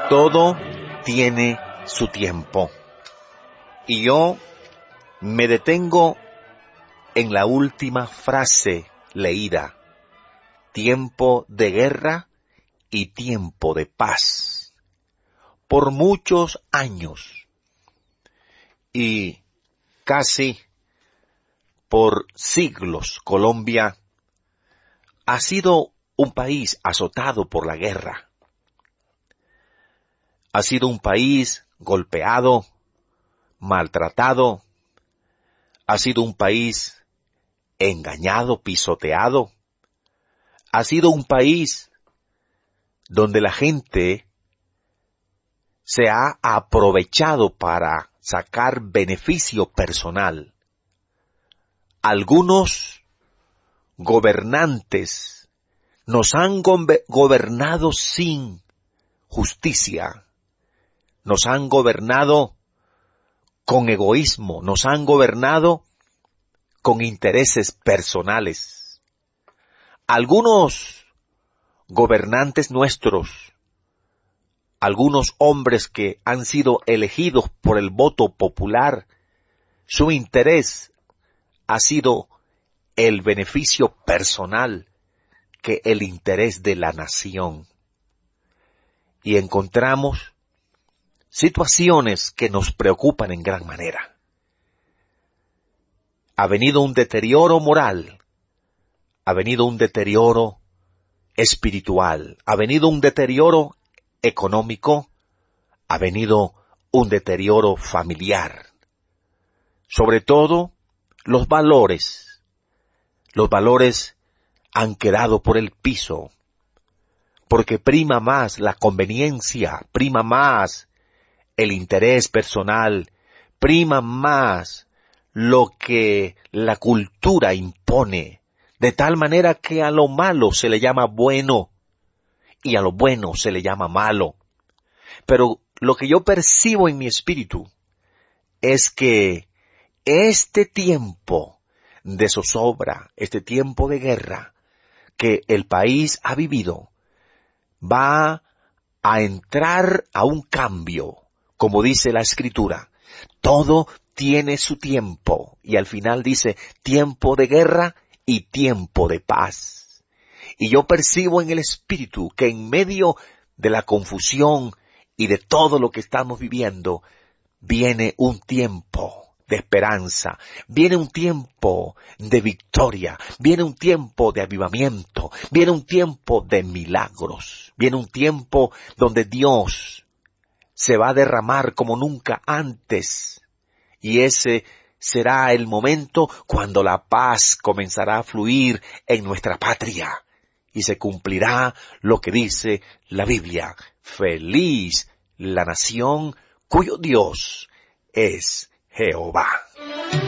Todo tiene su tiempo. Y yo me detengo en la última frase leída. Tiempo de guerra y tiempo de paz. Por muchos años y casi por siglos, Colombia ha sido un país azotado por la guerra. Ha sido un país golpeado, maltratado. Ha sido un país engañado, pisoteado. Ha sido un país donde la gente se ha aprovechado para sacar beneficio personal. Algunos gobernantes nos han gobernado sin justicia. Nos han gobernado con egoísmo, nos han gobernado con intereses personales. Algunos gobernantes nuestros, algunos hombres que han sido elegidos por el voto popular, su interés ha sido el beneficio personal que el interés de la nación. Y encontramos situaciones que nos preocupan en gran manera. Ha venido un deterioro moral, ha venido un deterioro espiritual, ha venido un deterioro económico, ha venido un deterioro familiar. Sobre todo, los valores han quedado por el piso, porque prima más la conveniencia, prima más el interés personal, prima más lo que la cultura impone, de tal manera que a lo malo se le llama bueno y a lo bueno se le llama malo. Pero lo que yo percibo en mi espíritu es que este tiempo de zozobra, este tiempo de guerra que el país ha vivido, va a entrar a un cambio. Como dice la Escritura, todo tiene su tiempo. Y al final dice, tiempo de guerra y tiempo de paz. Y yo percibo en el Espíritu que en medio de la confusión y de todo lo que estamos viviendo, viene un tiempo de esperanza, viene un tiempo de victoria, viene un tiempo de avivamiento, viene un tiempo de milagros, viene un tiempo donde Dios se va a derramar como nunca antes. Y ese será el momento cuando la paz comenzará a fluir en nuestra patria. Y se cumplirá lo que dice la Biblia. Feliz la nación cuyo Dios es Jehová.